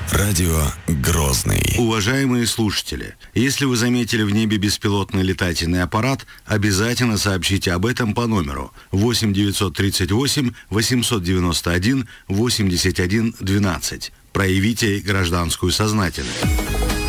Радио Грозный. Уважаемые слушатели, если вы заметили в небе беспилотный летательный аппарат, обязательно сообщите об этом по номеру 8 938 891 81 12. Проявите гражданскую сознательность.